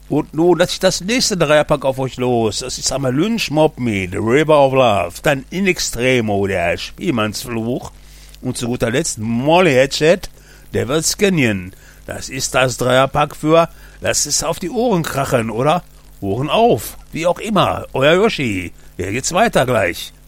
Und nun lasse ich das nächste Dreierpack auf euch los. Das ist einmal Lynch Mob Me, The River of Love, dann In Extremo, der Spielmannsfluch und zu guter Letzt Molly Hatchet, Devil's Canyon. Das ist das Dreierpack für lasst es auf die Ohren krachen, oder? Ohren auf, wie auch immer. Euer Yoshi. Hier geht's weiter gleich.